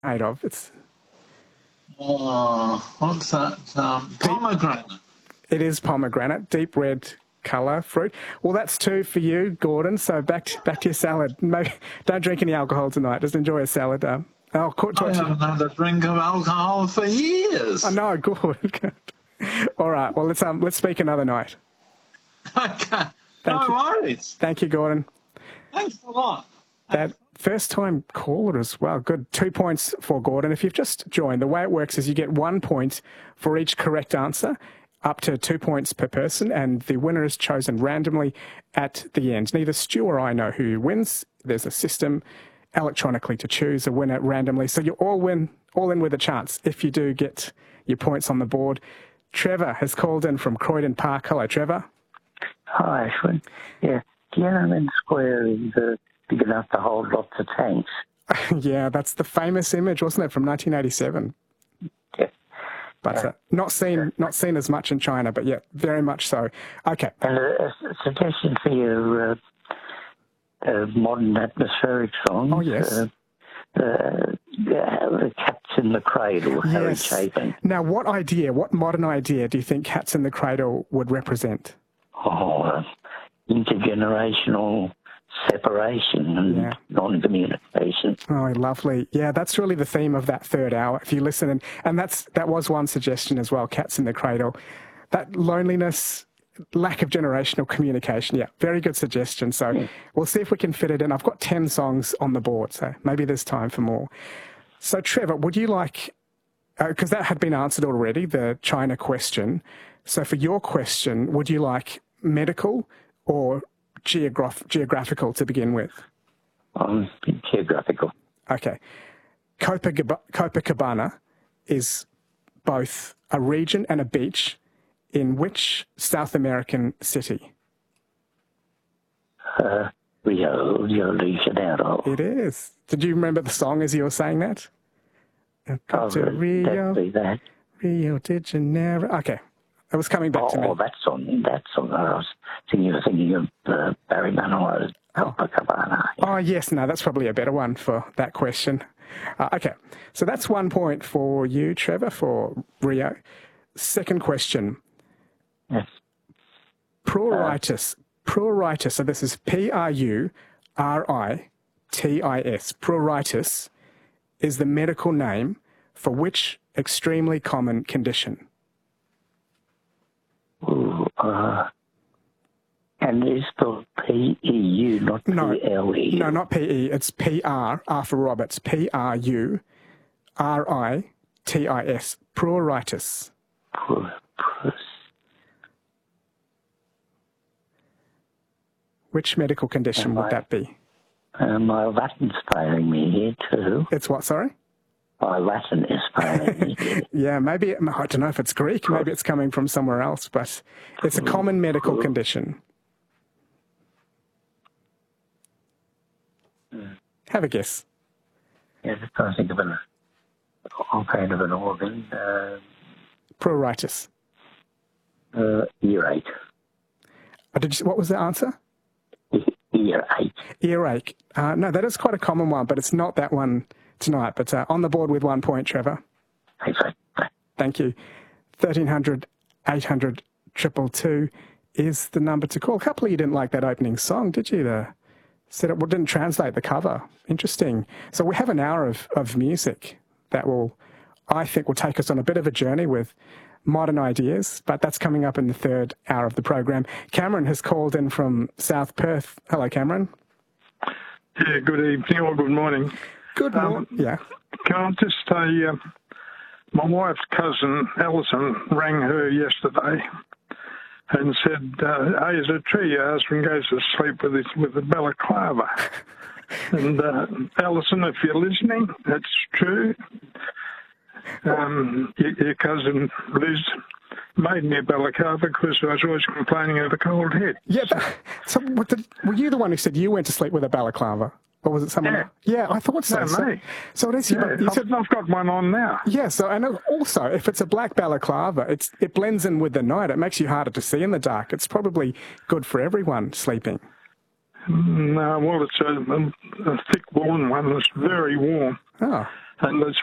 made of? It's Oh, what's that? Pomegranate. It is pomegranate, deep red colour fruit. Well, that's two for you, Gordon. So back to your salad. Maybe, don't drink any alcohol tonight. Just enjoy a salad. I'll talk I to you. haven't had a drink of alcohol for years. I know, good. All right. Well, let's speak another night. Okay. No worries. Thank you, Gordon. Thanks a lot. That first-time caller as well. Good. 2 points for Gordon. If you've just joined, the way it works is you get 1 point for each correct answer, up to 2 points per person, and the winner is chosen randomly at the end. Neither Stu or I know who wins. There's a system electronically to choose a winner randomly, so you all in with a chance if you do get your points on the board. Trevor has called in from Croydon Park. Hello, Trevor. Hi, Ashwin. Yeah, Tiananmen Square is big enough to hold lots of tanks. Yeah, that's the famous image, wasn't it, from 1987? Yeah. But not seen as much in China, but yeah, very much so. Okay. And a suggestion for your modern atmospheric songs. Oh, yes. The Cats in the Cradle, Harry Chapin. Now, what modern idea do you think Cats in the Cradle would represent? Oh, intergenerational separation and non-communication. Oh, lovely. Yeah, that's really the theme of that third hour, if you listen. And that was one suggestion as well, Cats in the Cradle. That loneliness, lack of generational communication. Yeah, very good suggestion. So we'll see if we can fit it in. I've got 10 songs on the board, so maybe there's time for more. So, Trevor, would you like, because that had been answered already, the China question. So for your question, would you like medical or geographical to begin with? Geographical. Okay. Copacabana is both a region and a beach in which South American city? Rio de Janeiro. It is. Did you remember the song as you were saying that? Rio de Janeiro. Okay. It was coming back to me. Oh, that song. I was thinking of Barry Manilow's Copacabana. Oh, yes. No, that's probably a better one for that question. Okay. So that's 1 point for you, Trevor, for Rio. Second question. Yes. Pruritus. Pruritus. So this is Pruritis. Pruritus is the medical name for which extremely common condition? And it's spelled P-E-U, not P-L-E. No, not P-E. It's P-R, R for Roberts. P-R-U-R-I-T-I-S. Pruritus. Which medical condition would that be? My Latin's failing me here too. It's what, sorry? My Latin is failing me here. Yeah, maybe, I don't know if it's Greek, maybe it's coming from somewhere else, but it's a common medical condition. Have a guess. Yeah, just trying to think of an organ. Pruritus. Earache. What was the answer? Earache. Earache. No, that is quite a common one, but it's not that one tonight. But on the board with 1 point, Trevor. Thanks, mate. Thank you. 1300 800 222 is the number to call. A couple of you didn't like that opening song, did you? Didn't translate the cover. Interesting. So we have an hour of music that I think will take us on a bit of a journey with modern ideas, but that's coming up in the third hour of the program. Cameron has called in from South Perth. Hello, Cameron. Yeah, good evening or good morning. Good morning. Yeah. Can I just say, my wife's cousin, Alison, rang her yesterday and said, hey, is it true your husband goes to sleep with a balaclava? And Alison, if you're listening, that's true. Your cousin Liz made me a balaclava because I was always complaining of a cold head. Yeah, so were you the one who said you went to sleep with a balaclava? Or was it someone else? Yeah, I thought so. No, mate. So it is. Yeah, I've got one on now. Yeah, so and also, if it's a black balaclava, it blends in with the night. It makes you harder to see in the dark. It's probably good for everyone sleeping. No, well, it's a thick woolen one. It's very warm. Oh. and there's